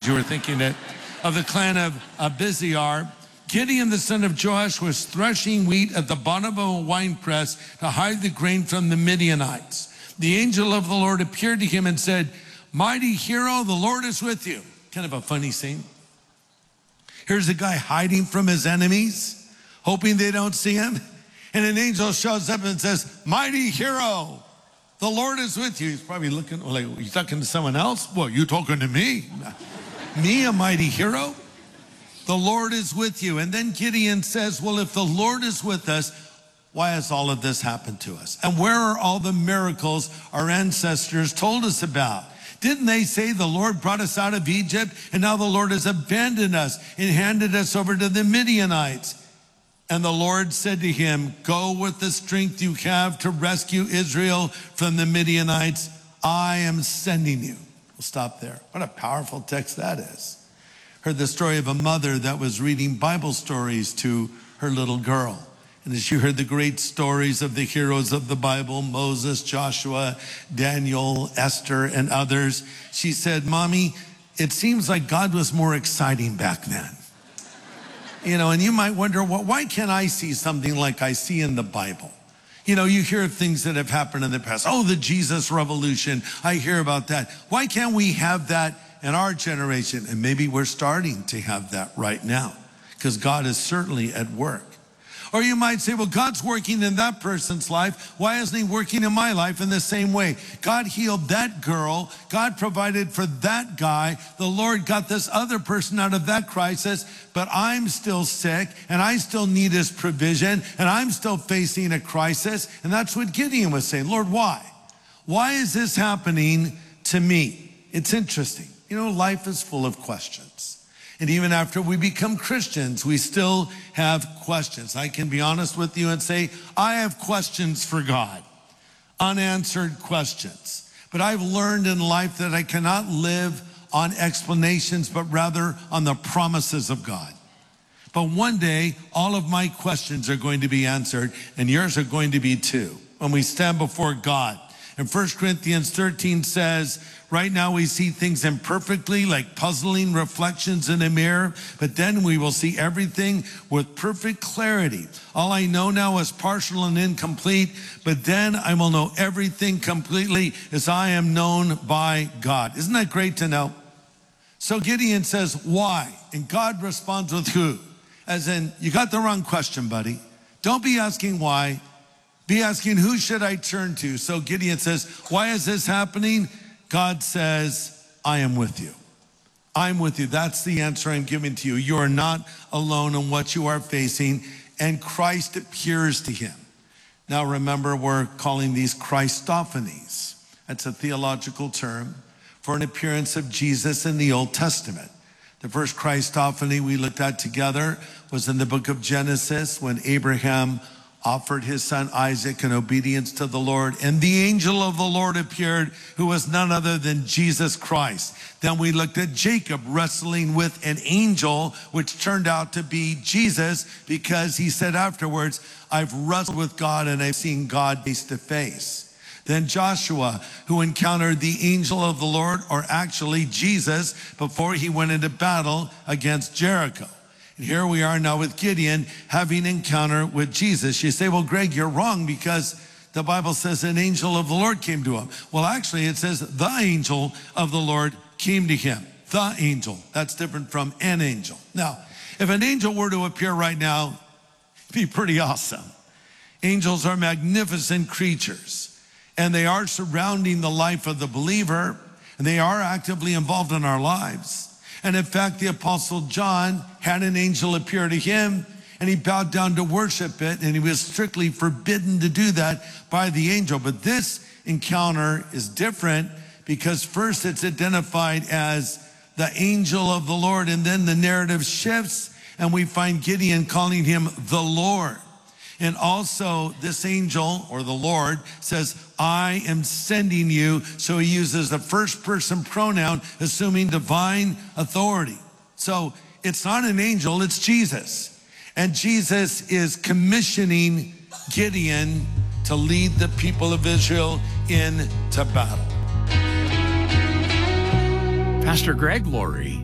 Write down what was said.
you were thinking it, of the clan of Abiziar. Gideon, the son of Joash, was threshing wheat at the bottom of a winepress to hide the grain from the Midianites. The angel of the Lord appeared to him and said, "Mighty hero, the Lord is with you." Kind of a funny scene. Here's a guy hiding from his enemies, hoping they don't see him. And an angel shows up and says, "Mighty hero, the Lord is with you." He's probably looking like, "You talking to someone else?" "Well, you talking to me?" "Me, a mighty hero? The Lord is with you." And then Gideon says, well, if the Lord is with us, why has all of this happened to us? And where are all the miracles our ancestors told us about? Didn't they say the Lord brought us out of Egypt, and now the Lord has abandoned us and handed us over to the Midianites? And the Lord said to him, "Go with the strength you have to rescue Israel from the Midianites. I am sending you." We'll stop there. What a powerful text that is. Heard the story of a mother that was reading Bible stories to her little girl. And as she heard the great stories of the heroes of the Bible, Moses, Joshua, Daniel, Esther, and others, she said, "Mommy, it seems like God was more exciting back then." You know, and you might wonder, well, why can't I see something like I see in the Bible? You know, you hear of things that have happened in the past. Oh, the Jesus revolution. I hear about that. Why can't we have that in our generation? And maybe we're starting to have that right now, because God is certainly at work. Or you might say, well, God's working in that person's life. Why isn't he working in my life in the same way? God healed that girl. God provided for that guy. The Lord got this other person out of that crisis, but I'm still sick and I still need his provision and I'm still facing a crisis. And that's what Gideon was saying. Lord, why? Why is this happening to me? It's interesting. You know, life is full of questions. And even after we become Christians, we still have questions. I can be honest with you and say, I have questions for God, unanswered questions. But I've learned in life that I cannot live on explanations, but rather on the promises of God. But one day, all of my questions are going to be answered, and yours are going to be too, when we stand before God. And 1 Corinthians 13 says, right now we see things imperfectly, like puzzling reflections in a mirror, but then we will see everything with perfect clarity. All I know now is partial and incomplete, but then I will know everything completely as I am known by God. Isn't that great to know? So Gideon says, why? And God responds with who? As in, you got the wrong question, buddy. Don't be asking why. Be asking, who should I turn to? So Gideon says, why is this happening? God says, I am with you. I'm with you. That's the answer I'm giving to you. You are not alone in what you are facing, and Christ appears to him. Now remember, we're calling these Christophanies. That's a theological term for an appearance of Jesus in the Old Testament. The first Christophany we looked at together was in the book of Genesis, when Abraham offered his son Isaac in obedience to the Lord, and the angel of the Lord appeared, who was none other than Jesus Christ. Then we looked at Jacob wrestling with an angel, which turned out to be Jesus, because he said afterwards, I've wrestled with God and I've seen God face to face. Then Joshua, who encountered the angel of the Lord, or actually Jesus, before he went into battle against Jericho. And here we are now with Gideon having an encounter with Jesus. You say, well, Greg, you're wrong, because the Bible says an angel of the Lord came to him. Well, actually, it says the angel of the Lord came to him. The angel. That's different from an angel. Now, if an angel were to appear right now, it'd be pretty awesome. Angels are magnificent creatures, and they are surrounding the life of the believer, and they are actively involved in our lives. And in fact, the Apostle John had an angel appear to him, and he bowed down to worship it, and he was strictly forbidden to do that by the angel. But this encounter is different, because first it's identified as the angel of the Lord, and then the narrative shifts, and we find Gideon calling him the Lord. And also this angel, or the Lord, says, I am sending you. So he uses the first person pronoun, assuming divine authority. So it's not an angel, it's Jesus. And Jesus is commissioning Gideon to lead the people of Israel into battle. Pastor Greg Laurie